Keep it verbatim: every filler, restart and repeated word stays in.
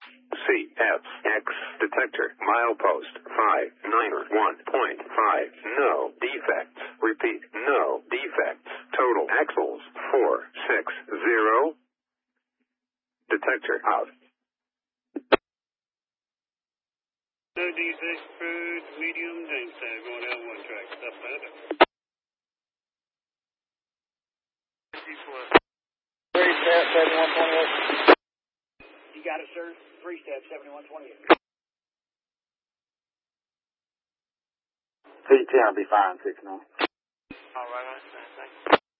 C F X detector milepost five nine one point five. No defects. Repeat, no defects. Total axles four six zero. Detector out. No defects, crude, medium, Jamestown, going down one track. That's better. Three step seventy-one twenty-eight. You got it, sir. Three step seventy-one twenty-eight. P ten will be fine, six nine.